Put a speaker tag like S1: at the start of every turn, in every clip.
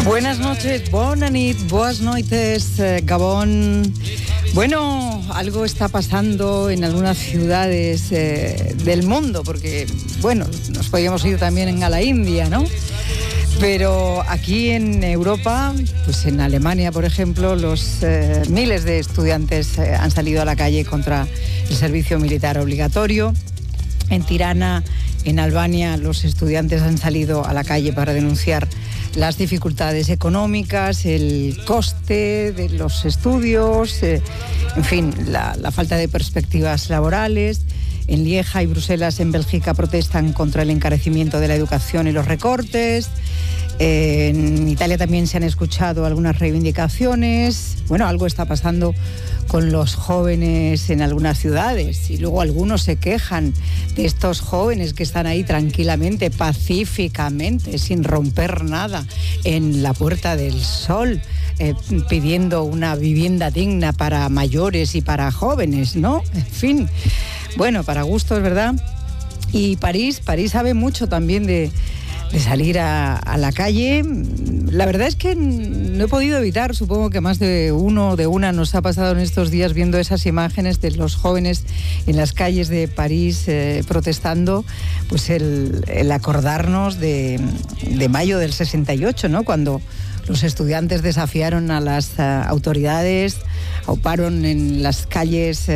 S1: Buenas noches, bona nit, boas noites, Gabón. Bueno, algo está pasando en algunas ciudades del mundo, porque, bueno, nos podíamos ir también a la India, ¿no? Pero aquí en Europa, pues en Alemania, por ejemplo, los miles de estudiantes han salido a la calle contra el servicio militar obligatorio. En Tirana, en Albania, los estudiantes han salido a la calle para denunciar las dificultades económicas, el coste de los estudios, en fin, la falta de perspectivas laborales. En Lieja y Bruselas, en Bélgica, protestan contra el encarecimiento de la educación y los recortes. En Italia también se han escuchado algunas reivindicaciones. Bueno, algo está pasando con los jóvenes en algunas ciudades, y luego algunos se quejan de estos jóvenes que están ahí tranquilamente, pacíficamente, sin romper nada, en la Puerta del Sol, pidiendo una vivienda digna para mayores y para jóvenes, ¿no? En fin, bueno, para gustos, ¿verdad? Y París sabe mucho también de salir a la calle. La verdad es que no he podido evitar, supongo que más de uno o de una nos ha pasado en estos días viendo esas imágenes de los jóvenes en las calles de París protestando, pues el acordarnos de mayo del 68, ¿no? Cuando los estudiantes desafiaron a las autoridades, ocuparon las calles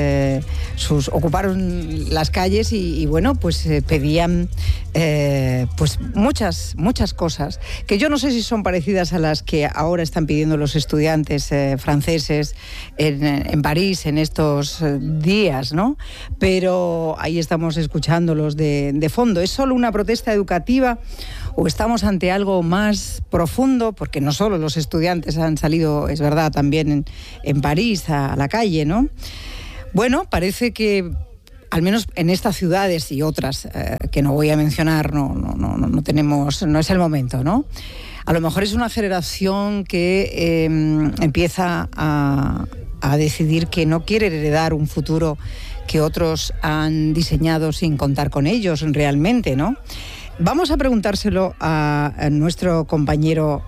S1: y bueno, pues pedían pues muchas cosas que yo no sé si son parecidas a las que ahora están pidiendo los estudiantes franceses en París en estos días, ¿no? Pero ahí estamos escuchándolos de fondo. ¿Es solo una protesta educativa o estamos ante algo más profundo? Porque no solo los estudiantes han salido, es verdad, también en París a la calle, ¿no? Bueno, parece que al menos en estas ciudades y otras que no voy a mencionar, no tenemos, no es el momento, ¿no? A lo mejor es una generación que empieza a decidir que no quiere heredar un futuro que otros han diseñado sin contar con ellos realmente, ¿no? Vamos a preguntárselo a nuestro compañero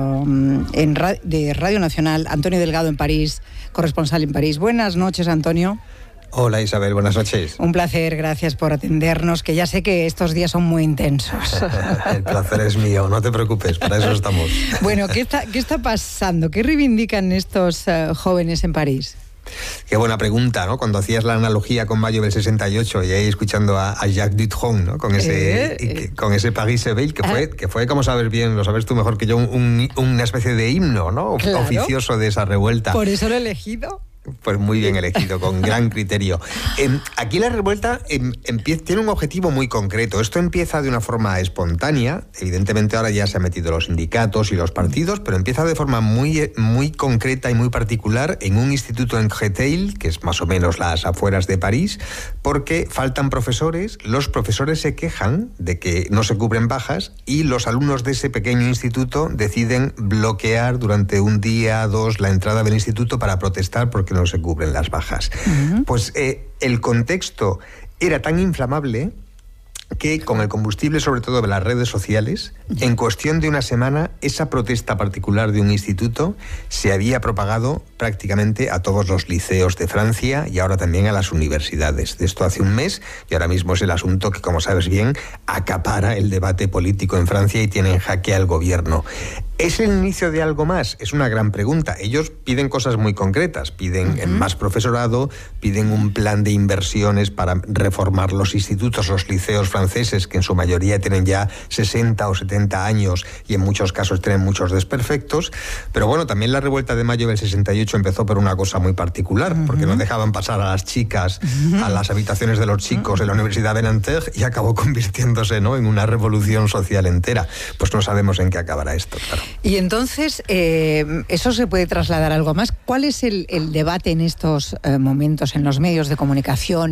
S1: de Radio Nacional, Antonio Delgado, en París, corresponsal en París. Buenas noches, Antonio.
S2: Hola, Isabel, buenas noches.
S1: Un placer, gracias por atendernos, que ya sé que estos días son muy intensos.
S2: El placer es mío, no te preocupes, para eso estamos.
S1: Bueno, ¿qué está pasando? ¿Qué reivindican estos jóvenes en París?
S2: Qué buena pregunta, ¿no? Cuando hacías la analogía con mayo del 68 y ahí escuchando a Jacques Dutronc, ¿no? Con ese Paris se Veille, que fue, como sabes bien, lo sabes tú mejor que yo, una especie de himno, ¿no?
S1: Claro.
S2: Oficioso de esa revuelta.
S1: ¿Por eso lo he elegido?
S2: Pues muy bien elegido, con gran criterio. Aquí la revuelta tiene un objetivo muy concreto. Esto empieza de una forma espontánea. Evidentemente ahora ya se han metido los sindicatos y los partidos, pero empieza de forma muy concreta y muy particular en un instituto en Créteil, que es más o menos las afueras de París, porque faltan profesores, los profesores se quejan de que no se cubren bajas y los alumnos de ese pequeño instituto deciden bloquear durante un día, dos, la entrada del instituto para protestar porque no se cubren las bajas. Uh-huh. Pues el contexto era tan inflamable que con el combustible, sobre todo de las redes sociales, en cuestión de una semana, esa protesta particular de un instituto se había propagado prácticamente a todos los liceos de Francia y ahora también a las universidades. De esto hace un mes y ahora mismo es el asunto que, como sabes bien, acapara el debate político en Francia y tiene en jaque al gobierno. ¿Es el inicio de algo más? Es una gran pregunta. Ellos piden cosas muy concretas, piden más profesorado, piden un plan de inversiones para reformar los institutos, los liceos franceses, que en su mayoría tienen ya 60 o 70 años y en muchos casos tienen muchos desperfectos. Pero bueno, también la revuelta de mayo del 68 empezó por una cosa muy particular, porque no dejaban pasar a las chicas a las habitaciones de los chicos en la Universidad de Nanterre y acabó convirtiéndose, ¿no?, en una revolución social entera. Pues no sabemos en qué acabará esto, claro.
S1: Y entonces, ¿eso se puede trasladar a algo más? ¿Cuál es el debate en estos momentos, en los medios de comunicación,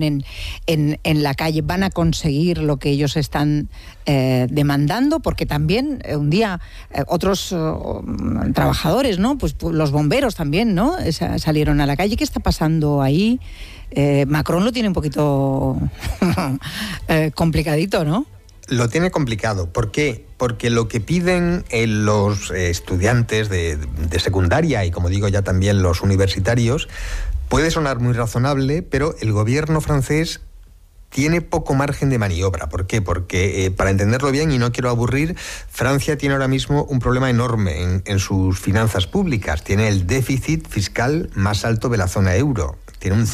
S1: en la calle? ¿Van a conseguir lo que ellos están demandando? Porque también un día otros trabajadores, ¿no? Pues los bomberos también, ¿no? Salieron a la calle. ¿Qué está pasando ahí? Macron lo tiene un poquito complicadito, ¿no?
S2: Lo tiene complicado. ¿Por qué? Porque lo que piden los estudiantes de secundaria y, como digo, ya también los universitarios, puede sonar muy razonable, pero el gobierno francés tiene poco margen de maniobra. ¿Por qué? Porque, para entenderlo bien, y no quiero aburrir, Francia tiene ahora mismo un problema enorme en sus finanzas públicas. Tiene el déficit fiscal más alto de la zona euro. Tiene un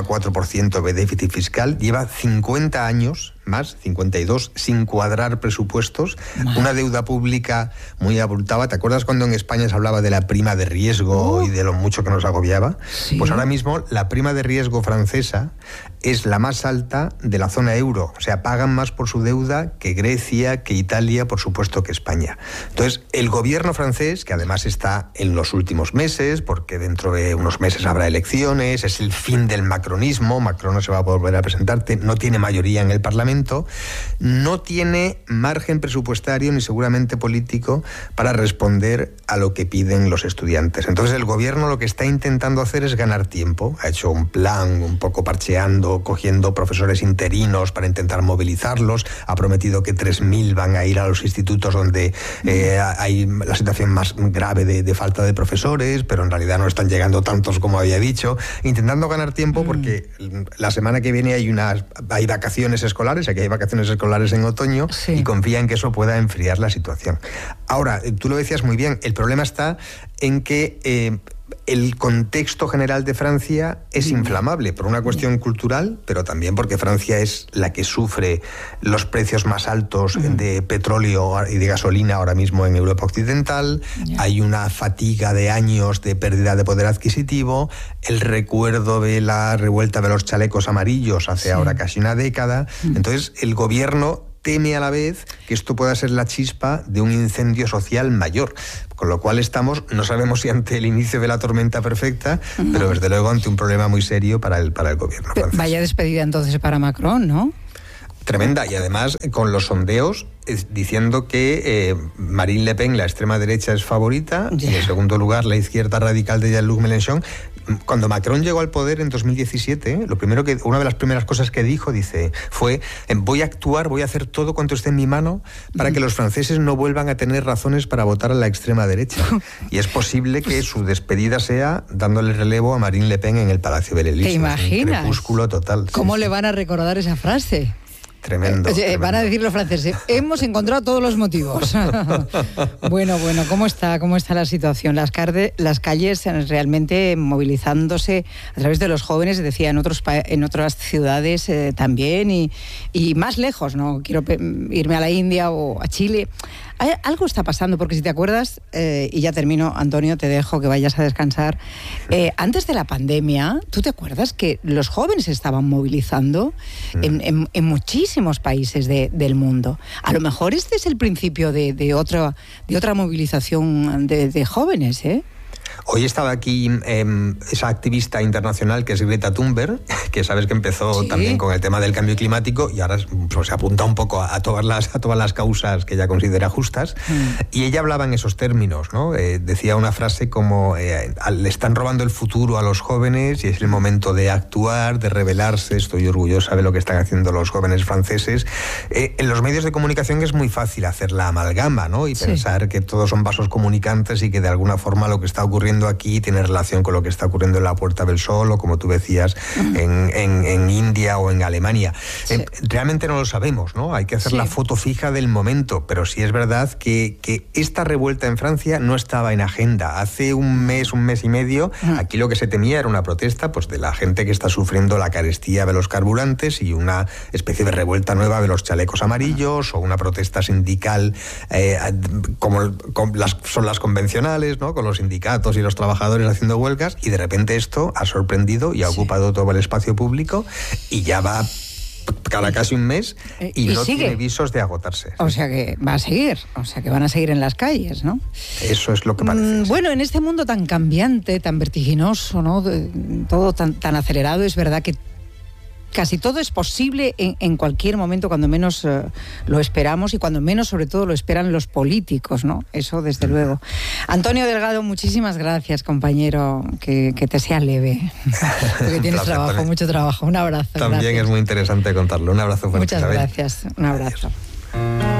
S2: 5,4% de déficit fiscal. Lleva 50 años, más 52, sin cuadrar presupuestos. Una deuda pública muy abultada. ¿Te acuerdas cuando en España se hablaba de la prima de riesgo y de lo mucho que nos agobiaba? Sí. Pues ahora mismo la prima de riesgo francesa es la más alta de la zona euro. O sea, pagan más por su deuda que Grecia, que Italia, por supuesto que España. Entonces, el gobierno francés, que además está en los últimos meses, porque dentro de unos meses habrá elecciones, es el fin del macronismo, Macron no se va a volver a presentar, no tiene mayoría en el Parlamento, no tiene margen presupuestario ni seguramente político para responder a lo que piden los estudiantes. Entonces el gobierno lo que está intentando hacer es ganar tiempo. Ha hecho un plan un poco parcheando, cogiendo profesores interinos para intentar movilizarlos, ha prometido que 3.000 van a ir a los institutos donde hay la situación más grave de falta de profesores, pero en realidad no están llegando tantos como había dicho, intentando ganar tiempo porque la semana que viene hay vacaciones escolares, aquí hay vacaciones escolares en otoño, sí, y confía en que eso pueda enfriar la situación. Ahora, tú lo decías muy bien, el problema está en que el contexto general de Francia es inflamable por una cuestión cultural, pero también porque Francia es la que sufre los precios más altos de petróleo y de gasolina ahora mismo en Europa Occidental. Hay una fatiga de años de pérdida de poder adquisitivo, el recuerdo de la revuelta de los chalecos amarillos hace ahora casi una década. Entonces, el gobierno teme a la vez que esto pueda ser la chispa de un incendio social mayor. Con lo cual no sabemos si ante el inicio de la tormenta perfecta, pero desde luego ante un problema muy serio para el gobierno francés.
S1: Vaya despedida entonces para Macron, ¿no?
S2: Tremenda, y además con los sondeos diciendo que Marine Le Pen, la extrema derecha, es favorita, y en segundo lugar la izquierda radical de Jean-Luc Mélenchon. Cuando Macron llegó al poder en 2017, una de las primeras cosas que dijo, fue: voy a hacer todo cuanto esté en mi mano para que los franceses no vuelvan a tener razones para votar a la extrema derecha. Y es posible que su despedida sea dándole relevo a Marine Le Pen en el Palacio del Elíseo.
S1: ¿Te imaginas?
S2: Un crepúsculo total.
S1: ¿Cómo le van a recordar esa frase?
S2: Tremendo.
S1: Van a decir los franceses: hemos encontrado todos los motivos. Bueno, ¿cómo está la situación? Las calles realmente movilizándose a través de los jóvenes, decía, en otras ciudades también, y más lejos, no quiero irme a la India o a Chile. Algo está pasando, porque si te acuerdas, y ya termino, Antonio, te dejo que vayas a descansar, antes de la pandemia, ¿tú te acuerdas que los jóvenes estaban movilizando en muchísimos países del mundo? A lo mejor este es el principio de otra movilización de jóvenes, ¿eh?
S2: Hoy estaba aquí esa activista internacional que es Greta Thunberg, que sabes que empezó también con el tema del cambio climático y ahora se apunta un poco a todas las causas que ella considera justas. Y ella hablaba en esos términos, ¿no? Decía una frase como: le están robando el futuro a los jóvenes y es el momento de actuar, de rebelarse. Estoy orgullosa de lo que están haciendo los jóvenes franceses. En los medios de comunicación es muy fácil hacer la amalgama, ¿no? Y pensar que todos son vasos comunicantes y que de alguna forma lo que está ocurriendo aquí tiene relación con lo que está ocurriendo en la Puerta del Sol o, como tú decías, en India o en Alemania. Realmente no lo sabemos, ¿no? Hay que hacer la foto fija del momento, pero sí es verdad que esta revuelta en Francia no estaba en agenda. Hace un mes y medio, aquí lo que se temía era una protesta de la gente que está sufriendo la carestía de los carburantes y una especie de revuelta nueva de los chalecos amarillos, o una protesta sindical como son las convencionales, ¿no? Con los sindicatos y los trabajadores haciendo huelgas, y de repente esto ha sorprendido y ha ocupado todo el espacio público y ya va cada casi un mes y no
S1: sigue.
S2: Tiene visos de agotarse.
S1: O sea que va a seguir, que van a seguir en las calles, ¿no?
S2: Eso es lo que parece.
S1: Bueno, en este mundo tan cambiante, tan vertiginoso, ¿no? Todo tan acelerado, es verdad que casi todo es posible en cualquier momento, cuando menos lo esperamos y cuando menos, sobre todo, lo esperan los políticos, ¿no? Eso, desde luego. Antonio Delgado, muchísimas gracias, compañero. Que te sea leve, porque tienes mucho trabajo. Un abrazo.
S2: También gracias. Es muy interesante contarlo. Un abrazo fuerte.
S1: Muchas gracias. Un abrazo. Adiós.